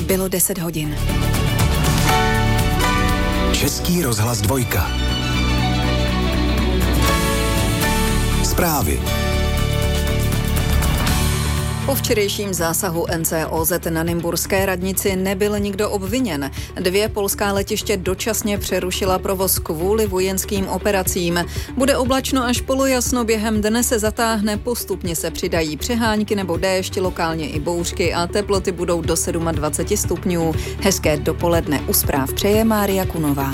Bylo 10 hodin. Český rozhlas 2. Zprávy. Po včerejším zásahu NCOZ na nymburské radnici nebyl nikdo obviněn. 2 polská letiště dočasně přerušila provoz kvůli vojenským operacím. Bude oblačno až polojasno, během dne se zatáhne, postupně se přidají přehánky nebo déšť, lokálně i bouřky a teploty budou do 27 stupňů. Hezké dopoledne, u zpráv přeje Mária Kunová.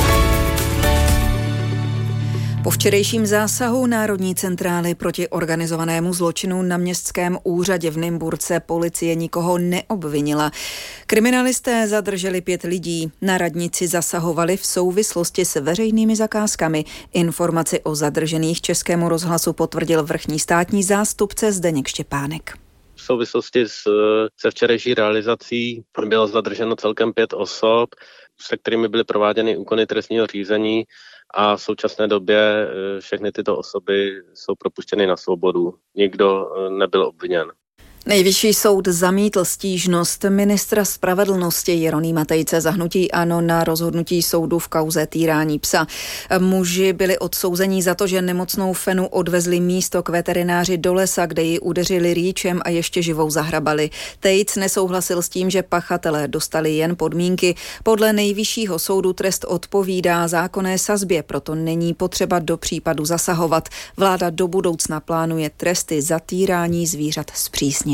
Po včerejším zásahu Národní centrály proti organizovanému zločinu na městském úřadě v Nymburce policie nikoho neobvinila. Kriminalisté zadrželi 5 lidí. Na radnici zasahovali v souvislosti s veřejnými zakázkami. Informaci o zadržených Českému rozhlasu potvrdil vrchní státní zástupce Zdeněk Štěpánek. V souvislosti se včerejší realizací bylo zadrženo celkem 5 osob, se kterými byly prováděny úkony trestního řízení, a v současné době všechny tyto osoby jsou propuštěny na svobodu. Nikdo nebyl obviněn. Nejvyšší soud zamítl stížnost ministra spravedlnosti Jeronýma Tejce za hnutí ANO na rozhodnutí soudu v kauze týrání psa. Muži byli odsouzeni za to, že nemocnou Fenu odvezli místo k veterináři do lesa, kde ji udeřili rýčem a ještě živou zahrabali. Tejc nesouhlasil s tím, že pachatelé dostali jen podmínky. Podle Nejvyššího soudu trest odpovídá zákonné sazbě, proto není potřeba do případu zasahovat. Vláda do budoucna plánuje tresty za týrání zvířat zpřísnit.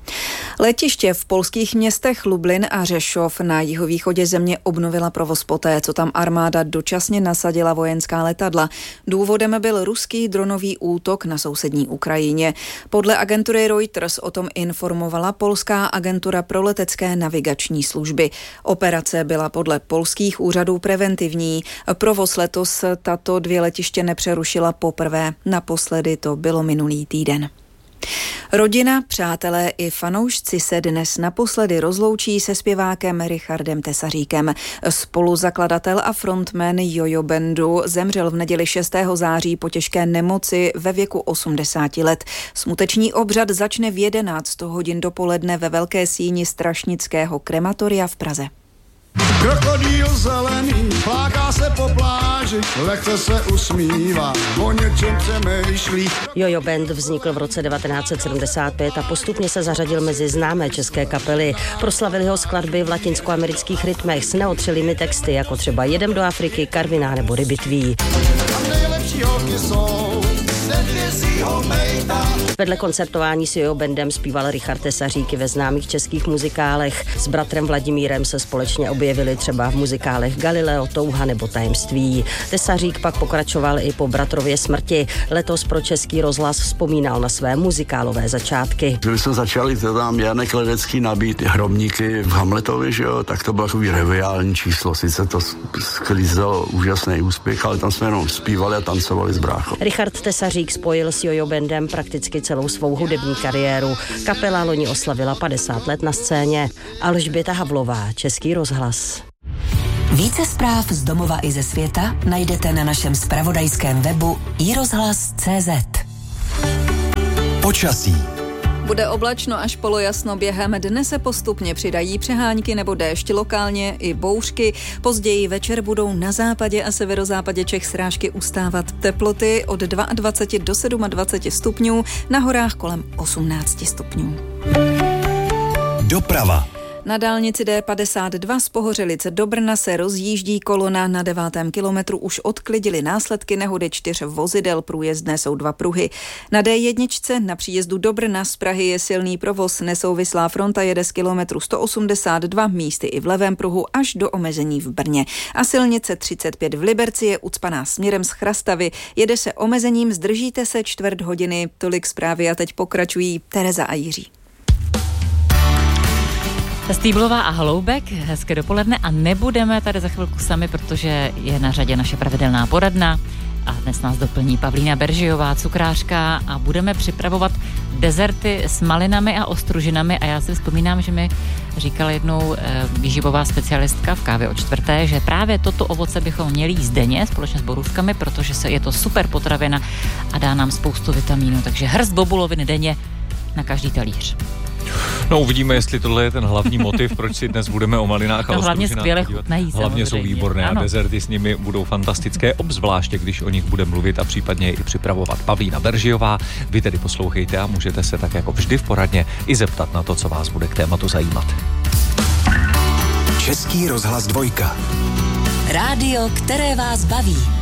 Letiště v polských městech Lublin a Řešov na jihovýchodě země obnovila provoz poté, co tam armáda dočasně nasadila vojenská letadla. Důvodem byl ruský dronový útok na sousední Ukrajině. Podle agentury Reuters o tom informovala polská agentura pro letecké navigační služby. Operace byla podle polských úřadů preventivní. Provoz letos tato 2 letiště nepřerušila poprvé. Naposledy to bylo minulý týden. Rodina, přátelé i fanoušci se dnes naposledy rozloučí se zpěvákem Richardem Tesaříkem. Spoluzakladatel a frontman Jojo Bandu zemřel v neděli 6. září po těžké nemoci ve věku 80 let. Smuteční obřad začne v 11 hodin dopoledne ve Velké síni Strašnického krematoria v Praze. Krokodýl zelený fláká se po pláži, lehce se usmívá, o něčem přemýšlí. Jojo Band vznikl v roce 1975 a postupně se zařadil mezi známé české kapely. Proslavili ho skladby v latinskoamerických rytmech s neotřelými texty, jako třeba Jedem do Afriky, Karviná nebo Rybitví. Vedle koncertování s Jojo Bandem zpíval Richard Tesařík ve známých českých muzikálech. S bratrem Vladimírem se společně objevili třeba v muzikálech Galileo, Touha nebo Tajemství. Tesařík pak pokračoval i po bratrově smrti. Letos pro Český rozhlas vzpomínal na své muzikálové začátky. Když jsme začali tam Janek Ledecký nabít hrobníky v Hamletovi, že jo, tak to bylo takový reviální číslo. Sice to sklízelo úžasný úspěch, ale tam jsme jenom zpívali a tancovali s bráchou. Richard Tesařík spojil s Jojo Bandem prakticky celou svou hudební kariéru. Kapela loni oslavila 50 let na scéně. Alžběta Havlová, Český rozhlas. Více zpráv z domova i ze světa najdete na našem zpravodajském webu iRozhlas.cz. Počasí. Bude oblačno až polojasno, během dne se postupně přidají přehánky nebo déšť, lokálně i bouřky. Později večer budou na západě a severozápadě Čech srážky ustávat, teploty od 22 do 27 stupňů, na horách kolem 18 stupňů. Doprava. Na dálnici D52 z Pohořelice do Brna se rozjíždí kolona, na 9. kilometru už odklidili následky nehody 4 vozidel, průjezdné jsou 2 pruhy. Na D1 na příjezdu do Brna z Prahy je silný provoz, nesouvislá fronta jede z kilometru 182, místy i v levém pruhu až do omezení v Brně. A silnice 35 v Liberci je ucpaná směrem z Chrastavy, jede se omezením, zdržíte se 1/4 hodiny. Tolik zprávy a teď pokračují Tereza a Jiří. Stýblová a Holoubek, hezké dopoledne a nebudeme tady za chvilku sami, protože je na řadě naše pravidelná poradna a dnes nás doplní Pavlína Beržijová, cukrářka, a budeme připravovat dezerty s malinami a ostružinami a já si vzpomínám, že mi říkala jednou výživová specialistka v Kávě o čtvrté, že právě toto ovoce bychom měli jíst denně společně s borůvkami, protože je to super potravina a dá nám spoustu vitamínů, takže hrst bobulovin denně na každý talíř. No uvidíme, jestli tohle je ten hlavní motiv, proč si dnes budeme o malinách a o hlavně skvěle chutnají. Hlavně jsou výborné a dezerty s nimi budou fantastické, obzvláště když o nich bude mluvit a případně je i připravovat Pavlína Beržiová. Vy tedy poslouchejte a můžete se tak jako vždy v poradně i zeptat na to, co vás bude k tématu zajímat. Český rozhlas 2. Rádio, které vás baví.